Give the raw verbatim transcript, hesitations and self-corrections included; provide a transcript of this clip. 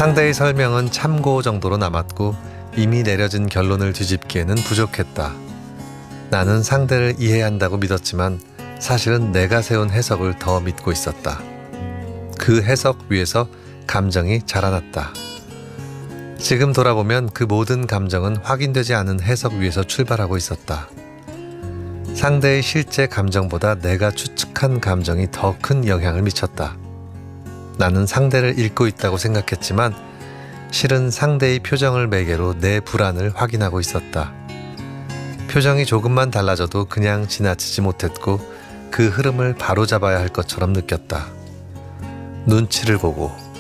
상대의 설명은 참고 정도로 남았고 이미 내려진 결론을 뒤집기에는 부족했다. 나는 상대를 이해한다고 믿었지만 사실은 내가 세운 해석을 더 믿고 있었다. 그 해석 위에서 감정이 자라났다. 지금 돌아보면 그 모든 감정은 확인되지 않은 해석 위에서 출발하고 있었다. 상대의 실제 감정보다 내가 추측한 감정이 더 큰 영향을 미쳤다. 나는 상대를 읽고 있다고 생각했지만 실은 상대의 표정을 매개로 내 불안을 확인하고 있었다. 표정이 조금만 달라져도 그냥 지나치지 못했고 그 흐름을 바로잡아야 할 것처럼 느꼈다. 눈치를 보고